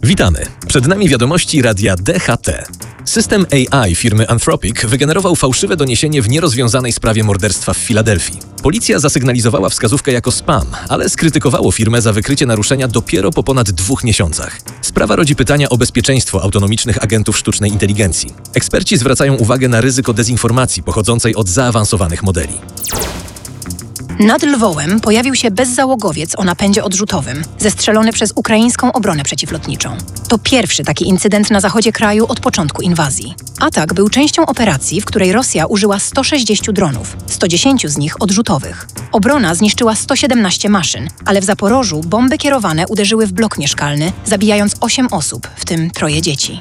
Witamy. Przed nami wiadomości radia DHT. System AI firmy Anthropic wygenerował fałszywe doniesienie w nierozwiązanej sprawie morderstwa w Filadelfii. Policja zasygnalizowała wskazówkę jako spam, ale skrytykowało firmę za wykrycie naruszenia dopiero po ponad 2 miesiącach. Sprawa rodzi pytania o bezpieczeństwo autonomicznych agentów sztucznej inteligencji. Eksperci zwracają uwagę na ryzyko dezinformacji pochodzącej od zaawansowanych modeli. Nad Lwowem pojawił się bezzałogowiec o napędzie odrzutowym, zestrzelony przez ukraińską obronę przeciwlotniczą. To pierwszy taki incydent na zachodzie kraju od początku inwazji. Atak był częścią operacji, w której Rosja użyła 160 dronów, 110 z nich odrzutowych. Obrona zniszczyła 117 maszyn, ale w Zaporożu bomby kierowane uderzyły w blok mieszkalny, zabijając 8 osób, w tym 3 dzieci.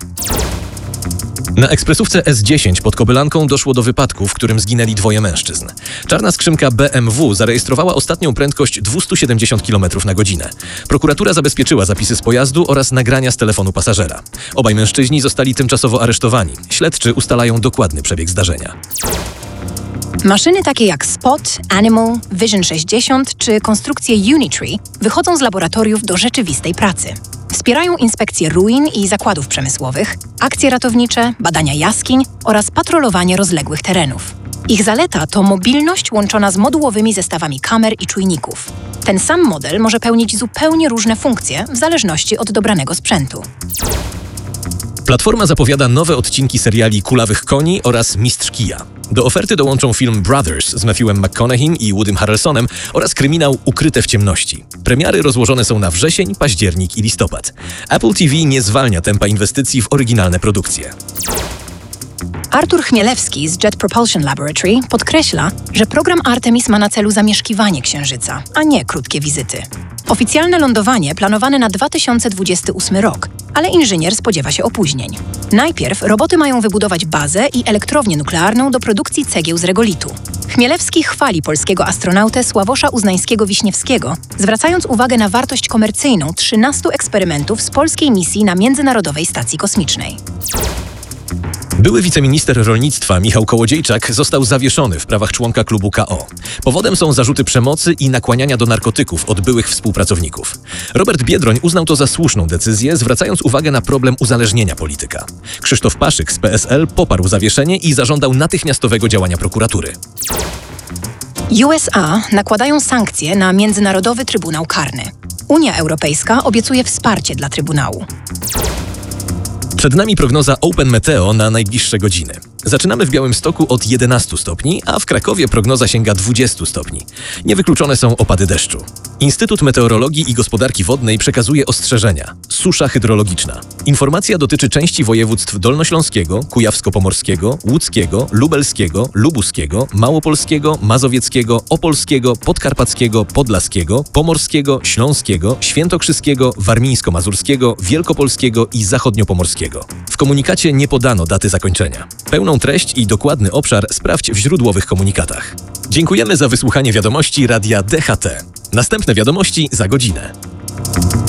Na ekspresówce S10 pod Kobylanką doszło do wypadku, w którym zginęli 2 mężczyzn. Czarna skrzynka BMW zarejestrowała ostatnią prędkość 270 km na godzinę. Prokuratura zabezpieczyła zapisy z pojazdu oraz nagrania z telefonu pasażera. Obaj mężczyźni zostali tymczasowo aresztowani. Śledczy ustalają dokładny przebieg zdarzenia. Maszyny takie jak Spot, Animal, Vision 60 czy konstrukcje Unitree wychodzą z laboratoriów do rzeczywistej pracy. Wspierają inspekcje ruin i zakładów przemysłowych, akcje ratownicze, badania jaskiń oraz patrolowanie rozległych terenów. Ich zaleta to mobilność łączona z modułowymi zestawami kamer i czujników. Ten sam model może pełnić zupełnie różne funkcje w zależności od dobranego sprzętu. Platforma zapowiada nowe odcinki seriali Kulawych koni oraz Mistrz kija. Do oferty dołączą film Brothers z Matthewem McConaughey'm i Woodym Harrelsonem oraz kryminał Ukryte w ciemności. Premiery rozłożone są na wrzesień, październik i listopad. Apple TV nie zwalnia tempa inwestycji w oryginalne produkcje. Artur Chmielewski z Jet Propulsion Laboratory podkreśla, że program Artemis ma na celu zamieszkiwanie Księżyca, a nie krótkie wizyty. Oficjalne lądowanie planowane na 2028 rok, ale inżynier spodziewa się opóźnień. Najpierw roboty mają wybudować bazę i elektrownię nuklearną do produkcji cegieł z regolitu. Chmielewski chwali polskiego astronautę Sławosza Uznańskiego-Wiśniewskiego, zwracając uwagę na wartość komercyjną 13 eksperymentów z polskiej misji na Międzynarodowej Stacji Kosmicznej. Były wiceminister rolnictwa Michał Kołodziejczak został zawieszony w prawach członka klubu KO. Powodem są zarzuty przemocy i nakłaniania do narkotyków od byłych współpracowników. Robert Biedroń uznał to za słuszną decyzję, zwracając uwagę na problem uzależnienia polityka. Krzysztof Paszyk z PSL poparł zawieszenie i zażądał natychmiastowego działania prokuratury. USA nakładają sankcje na Międzynarodowy Trybunał Karny. Unia Europejska obiecuje wsparcie dla Trybunału. Przed nami prognoza Open Meteo na najbliższe godziny. Zaczynamy w Białymstoku od 11 stopni, a w Krakowie prognoza sięga 20 stopni. Niewykluczone są opady deszczu. Instytut Meteorologii i Gospodarki Wodnej przekazuje ostrzeżenia. Susza hydrologiczna. Informacja dotyczy części województw dolnośląskiego, kujawsko-pomorskiego, łódzkiego, lubelskiego, lubuskiego, małopolskiego, mazowieckiego, opolskiego, podkarpackiego, podlaskiego, pomorskiego, śląskiego, świętokrzyskiego, warmińsko-mazurskiego, wielkopolskiego i zachodniopomorskiego. W komunikacie nie podano daty zakończenia. Pełną treść i dokładny obszar sprawdź w źródłowych komunikatach. Dziękujemy za wysłuchanie wiadomości radia DHT. Następne wiadomości za godzinę.